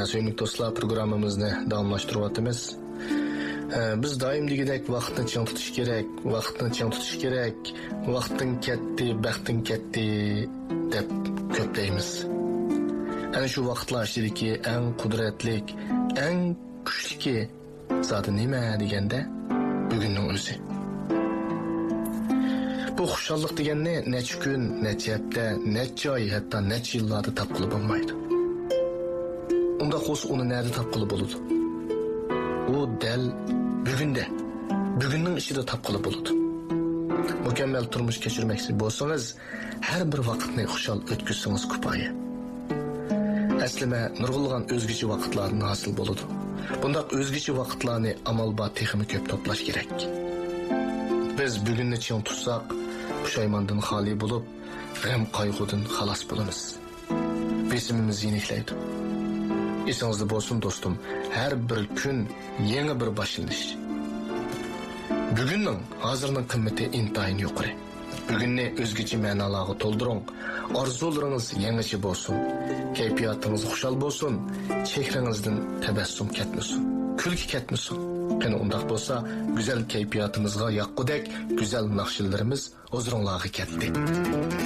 Sevimli dostlar, programımızı davamlaştırıyoruz. Biz daim degidek vaqtni chang tutish kerak, vaqtni chang tutish kerak, vaqtin ketdi, baxtin ketdi deb ko'p deymiz. Ana shu vaqtlar ichidagi eng qudratli, eng kuchli zoti nima deganda bugunning o'zi. Bu xushallik deganni necha kun, necha hafta, necha oy, hatto necha yillarda topqili bo'lmaydi. Unda xo's uni nerede topqili bo'ladi? O dal bugünde, bugünün içinde tapqılı buludu. Mükemmel turmuş geçirmekse bolsanız, her bir vakitni xuşal ötküzseniz kupayı. Aslima nurgulgan özgüçü vakitlarını hasıl buludu. Bundaq özgüçü vakitlarını amalba teximi köp toplaş gerek. Biz bugünni çiğin tutsak, puşaymandan xali bulup, g'am qayg'udan xalas bulunuz. Besimimiz yenikleydi. Esingizde bolsun dostum, her bir gün yeni bir başlanış. Bugünün, hazırının kıymeti intayin yukarı. Bugünni özgüçü manalarga toldurun, arzularınız yeniçi bolsun, keyfiyatınız xuşal bolsun, çehrenizden tebessüm ketmesin, külki ketmesin. Qani undaq bolsa, güzel keyfiyatımızga yaqqudek, güzel nakşillerimiz huzurunlarga ketdi.